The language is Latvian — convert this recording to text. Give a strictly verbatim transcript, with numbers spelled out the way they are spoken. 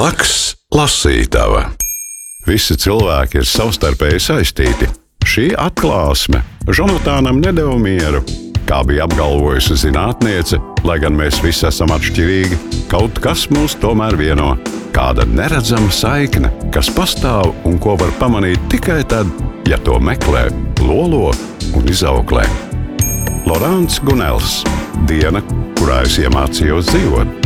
Blakus lasītava. Visi cilvēki ir savstarpēji saistīti. Šī atklāsme Žonatānam nedeva mieru. Kā bija apgalvojusi zinātniece, lai gan mēs visi esam atšķirīgi, kaut kas mūs tomēr vieno. Kāda neredzama saikne, kas pastāv un ko var pamanīt tikai tad, ja to meklē, lolo un izauklē. Lorāns Gunels. Diena, kurā es iemācījos dzīvot.